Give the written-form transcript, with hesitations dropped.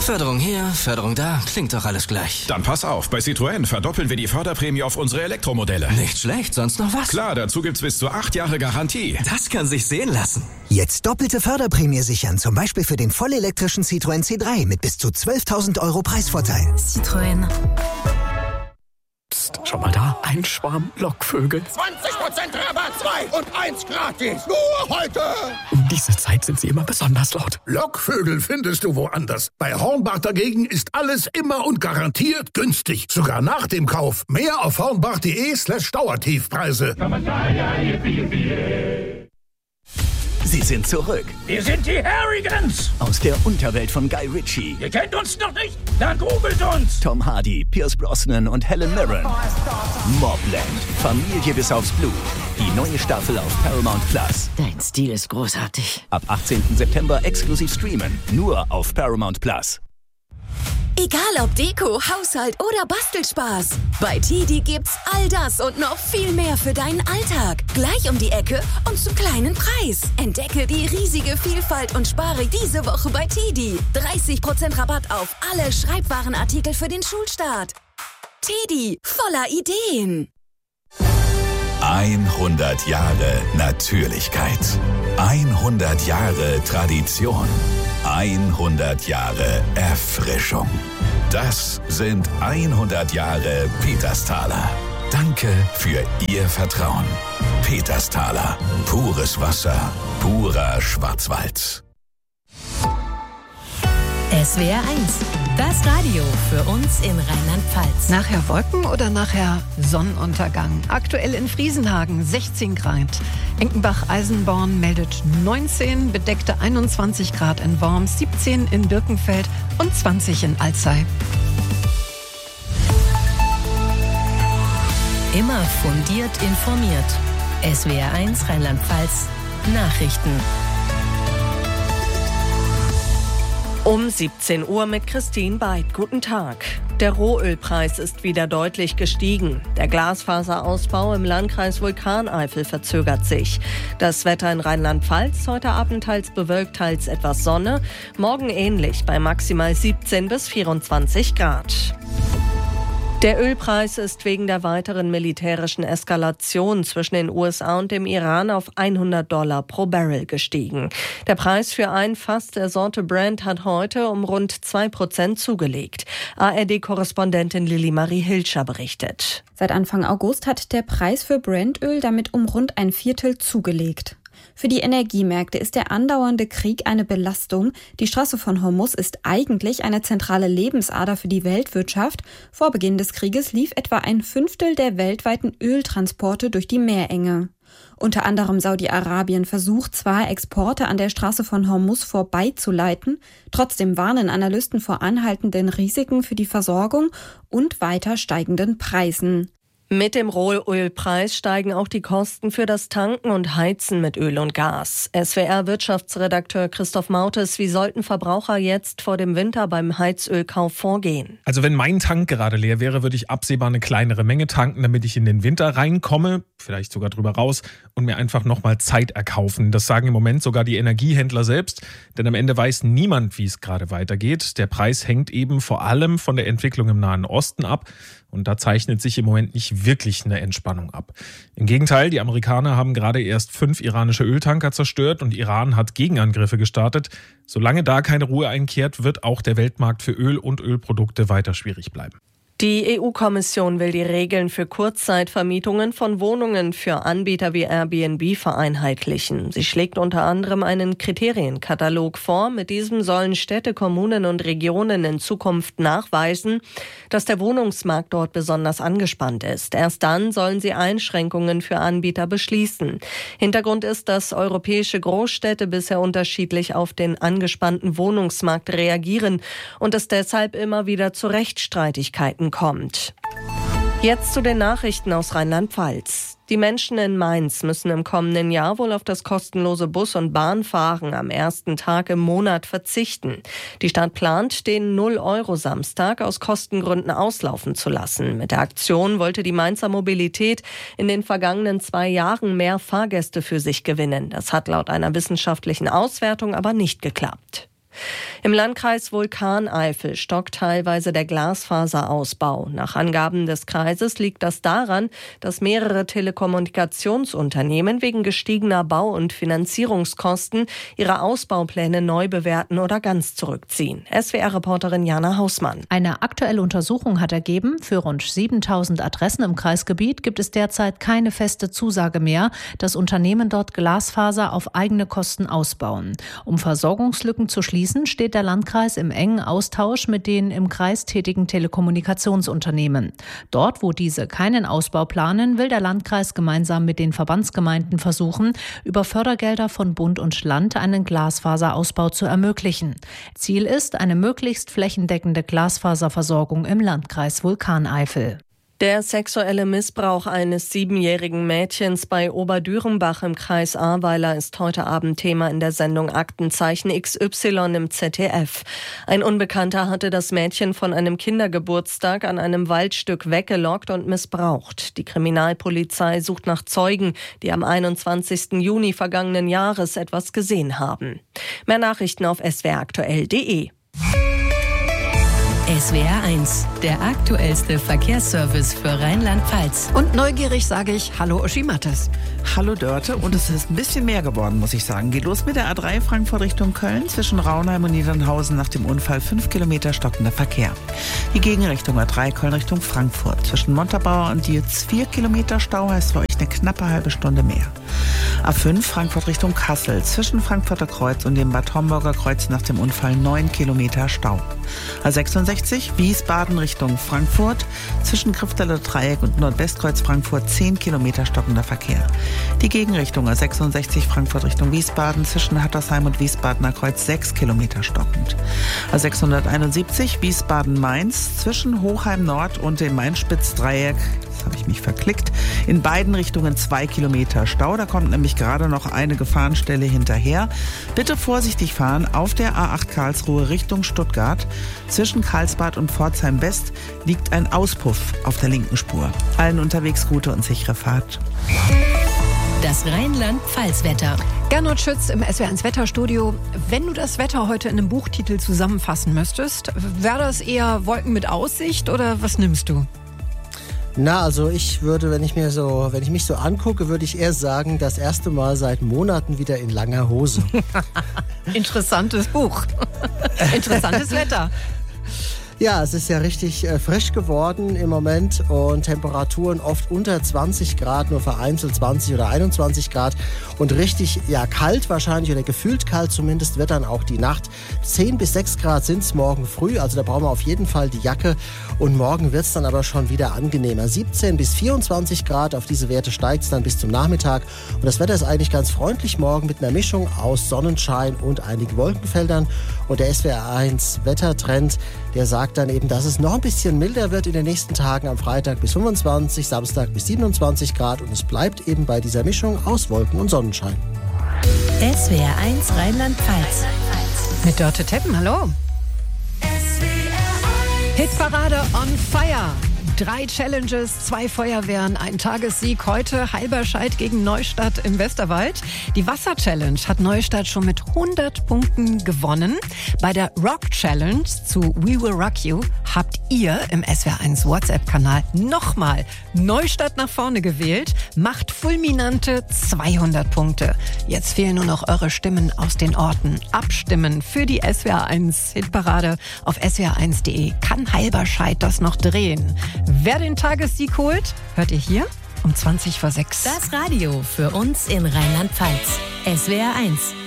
Förderung hier, Förderung da, klingt doch alles gleich. Dann pass auf, bei Citroën verdoppeln wir die Förderprämie auf unsere Elektromodelle. Nicht schlecht, sonst noch was? Klar, dazu gibt's bis zu 8 Jahre Garantie. Das kann sich sehen lassen. Jetzt doppelte Förderprämie sichern, zum Beispiel für den vollelektrischen Citroën C3 mit bis zu 12.000 € Preisvorteil. Citroën. Psst, schau mal da, ein Schwarm Lockvögel. 20% Rabatt, 2 und 1 gratis. Nur heute. Um diese Zeit sind sie immer besonders laut. Lockvögel findest du woanders. Bei Hornbach dagegen ist alles immer und garantiert günstig. Sogar nach dem Kauf. Mehr auf hornbach.de/Dauertiefpreise. Sie sind zurück. Wir sind die Harrigans. Aus der Unterwelt von Guy Ritchie. Ihr kennt uns noch nicht? Dann googelt uns. Tom Hardy, Pierce Brosnan und Helen Mirren. Mobland. Familie bis aufs Blut. Die neue Staffel auf Paramount Plus. Dein Stil ist großartig. Ab 18. September exklusiv streamen. Nur auf Paramount Plus. Egal ob Deko, Haushalt oder Bastelspaß. Bei TIDI gibt's all das und noch viel mehr für deinen Alltag. Gleich um die Ecke und zum kleinen Preis. Entdecke die riesige Vielfalt und spare diese Woche bei TIDI. 30% Rabatt auf alle Schreibwarenartikel für den Schulstart. TIDI, voller Ideen. 100 Jahre Natürlichkeit. 100 Jahre Tradition. 100 Jahre Erfrischung. Das sind 100 Jahre Petersthaler. Danke für Ihr Vertrauen. Petersthaler. Pures Wasser. Purer Schwarzwald. SWR 1, das Radio für uns in Rheinland-Pfalz. Nachher Wolken oder nachher Sonnenuntergang? Aktuell in Friesenhagen 16 Grad. Enkenbach-Eisenborn meldet 19, bedeckte 21 Grad in Worms, 17 in Birkenfeld und 20 in Alzey. Immer fundiert informiert. SWR 1 Rheinland-Pfalz Nachrichten. Um 17 Uhr mit Christine Beid. Guten Tag. Der Rohölpreis ist wieder deutlich gestiegen. Der Glasfaserausbau im Landkreis Vulkaneifel verzögert sich. Das Wetter in Rheinland-Pfalz, heute Abend teils bewölkt, teils etwas Sonne. Morgen ähnlich bei maximal 17 bis 24 Grad. Der Ölpreis ist wegen der weiteren militärischen Eskalation zwischen den USA und dem Iran auf $100 pro Barrel gestiegen. Der Preis für ein Fass der Sorte Brent hat heute um rund 2% zugelegt. ARD-Korrespondentin Lili-Marie Hilscher berichtet. Seit Anfang August hat der Preis für Brentöl damit um rund ein Viertel zugelegt. Für die Energiemärkte ist der andauernde Krieg eine Belastung. Die Straße von Hormuz ist eigentlich eine zentrale Lebensader für die Weltwirtschaft. Vor Beginn des Krieges lief etwa ein Fünftel der weltweiten Öltransporte durch die Meerenge. Unter anderem Saudi-Arabien versucht zwar, Exporte an der Straße von Hormuz vorbeizuleiten, trotzdem warnen Analysten vor anhaltenden Risiken für die Versorgung und weiter steigenden Preisen. Mit dem Rohölpreis steigen auch die Kosten für das Tanken und Heizen mit Öl und Gas. SWR-Wirtschaftsredakteur Christoph Mautes, wie sollten Verbraucher jetzt vor dem Winter beim Heizölkauf vorgehen? Also wenn mein Tank gerade leer wäre, würde ich absehbar eine kleinere Menge tanken, damit ich in den Winter reinkomme, vielleicht sogar drüber raus und mir einfach nochmal Zeit erkaufen. Das sagen im Moment sogar die Energiehändler selbst, denn am Ende weiß niemand, wie es gerade weitergeht. Der Preis hängt eben vor allem von der Entwicklung im Nahen Osten ab. Und da zeichnet sich im Moment nicht wirklich eine Entspannung ab. Im Gegenteil, die Amerikaner haben gerade erst 5 iranische Öltanker zerstört und Iran hat Gegenangriffe gestartet. Solange da keine Ruhe einkehrt, wird auch der Weltmarkt für Öl und Ölprodukte weiter schwierig bleiben. Die EU-Kommission will die Regeln für Kurzzeitvermietungen von Wohnungen für Anbieter wie Airbnb vereinheitlichen. Sie schlägt unter anderem einen Kriterienkatalog vor. Mit diesem sollen Städte, Kommunen und Regionen in Zukunft nachweisen, dass der Wohnungsmarkt dort besonders angespannt ist. Erst dann sollen sie Einschränkungen für Anbieter beschließen. Hintergrund ist, dass europäische Großstädte bisher unterschiedlich auf den angespannten Wohnungsmarkt reagieren und es deshalb immer wieder zu Rechtsstreitigkeiten kommt. Jetzt zu den Nachrichten aus Rheinland-Pfalz. Die Menschen in Mainz müssen im kommenden Jahr wohl auf das kostenlose Bus- und Bahnfahren am ersten Tag im Monat verzichten. Die Stadt plant, den 0-Euro-Samstag aus Kostengründen auslaufen zu lassen. Mit der Aktion wollte die Mainzer Mobilität in den vergangenen 2 Jahren mehr Fahrgäste für sich gewinnen. Das hat laut einer wissenschaftlichen Auswertung aber nicht geklappt. Im Landkreis Vulkaneifel stockt teilweise der Glasfaserausbau. Nach Angaben des Kreises liegt das daran, dass mehrere Telekommunikationsunternehmen wegen gestiegener Bau- und Finanzierungskosten ihre Ausbaupläne neu bewerten oder ganz zurückziehen. SWR-Reporterin Jana Hausmann. Eine aktuelle Untersuchung hat ergeben, für rund 7.000 Adressen im Kreisgebiet gibt es derzeit keine feste Zusage mehr, dass Unternehmen dort Glasfaser auf eigene Kosten ausbauen. Um Versorgungslücken zu schließen, steht der Landkreis im engen Austausch mit den im Kreis tätigen Telekommunikationsunternehmen. Dort, wo diese keinen Ausbau planen, will der Landkreis gemeinsam mit den Verbandsgemeinden versuchen, über Fördergelder von Bund und Land einen Glasfaserausbau zu ermöglichen. Ziel ist eine möglichst flächendeckende Glasfaserversorgung im Landkreis Vulkaneifel. Der sexuelle Missbrauch eines 7-jährigen Mädchens bei Oberdürenbach im Kreis Ahrweiler ist heute Abend Thema in der Sendung Aktenzeichen XY im ZDF. Ein Unbekannter hatte das Mädchen von einem Kindergeburtstag an einem Waldstück weggelockt und missbraucht. Die Kriminalpolizei sucht nach Zeugen, die am 21. Juni vergangenen Jahres etwas gesehen haben. Mehr Nachrichten auf swraktuell.de. SWR 1, der aktuellste Verkehrsservice für Rheinland-Pfalz. Und neugierig sage ich Hallo Uschi Mattes. Hallo Dörte, und es ist ein bisschen mehr geworden, muss ich sagen. Geht los mit der A3 Frankfurt Richtung Köln, zwischen Raunheim und Niedernhausen nach dem Unfall 5 Kilometer stockender Verkehr. Die Gegenrichtung A3 Köln Richtung Frankfurt, zwischen Montabaur und Dietz 4 Kilometer Stau, heißt für euch eine knappe halbe Stunde mehr. A5 Frankfurt Richtung Kassel, zwischen Frankfurter Kreuz und dem Bad Homburger Kreuz nach dem Unfall 9 Kilometer Stau. A66 Wiesbaden Richtung Frankfurt, zwischen Krifteler Dreieck und Nordwestkreuz Frankfurt 10 Kilometer stockender Verkehr. Die Gegenrichtung A66 Frankfurt Richtung Wiesbaden, zwischen Hattersheim und Wiesbadener Kreuz 6 Kilometer stockend. A671 Wiesbaden-Mainz, zwischen Hochheim Nord und dem Main-Spitz-Dreieck, das habe ich mich verklickt, in beiden Richtungen 2 Kilometer Stau. Da kommt nämlich gerade noch eine Gefahrenstelle hinterher. Bitte vorsichtig fahren auf der A8 Karlsruhe Richtung Stuttgart. Zwischen Karlsbad und Pforzheim West liegt ein Auspuff auf der linken Spur. Allen unterwegs gute und sichere Fahrt. Das Rheinland-Pfalz-Wetter. Gernot Schütz im SWR1 Wetterstudio. Wenn du das Wetter heute in einem Buchtitel zusammenfassen müsstest, wäre das eher Wolken mit Aussicht oder was nimmst du? Na, also ich würde, wenn ich mich so angucke, würde ich eher sagen, das erste Mal seit Monaten wieder in langer Hose. Interessantes Buch. Interessantes Wetter. Ja, es ist ja richtig frisch geworden im Moment und Temperaturen oft unter 20 Grad, nur vereinzelt 20 oder 21 Grad und richtig kalt wahrscheinlich oder gefühlt kalt zumindest wird dann auch die Nacht. 10 bis 6 Grad sind es morgen früh, also da brauchen wir auf jeden Fall die Jacke und morgen wird es dann aber schon wieder angenehmer. 17 bis 24 Grad, auf diese Werte steigt es dann bis zum Nachmittag und das Wetter ist eigentlich ganz freundlich morgen mit einer Mischung aus Sonnenschein und einigen Wolkenfeldern und der SWR1 Wettertrend, der sagt dann eben, dass es noch ein bisschen milder wird in den nächsten Tagen, am Freitag bis 25, Samstag bis 27 Grad und es bleibt eben bei dieser Mischung aus Wolken und Sonnenschein. SWR 1 Rheinland-Pfalz. Mit Dörte Teppen, hallo. Hitparade on Fire. 3 Challenges, 2 Feuerwehren, ein Tagessieg. Heute Halberscheid gegen Neustadt im Westerwald. Die Wasser-Challenge hat Neustadt schon mit 100 Punkten gewonnen. Bei der Rock-Challenge zu We Will Rock You habt ihr im SWR1 WhatsApp-Kanal nochmal Neustadt nach vorne gewählt. Macht fulminante 200 Punkte. Jetzt fehlen nur noch eure Stimmen aus den Orten. Abstimmen für die SWR1 Hitparade auf swr1.de. Kann Halberscheid das noch drehen? Wer den Tagessieg holt, hört ihr hier um 20 vor 6. Das Radio für uns in Rheinland-Pfalz. SWR 1.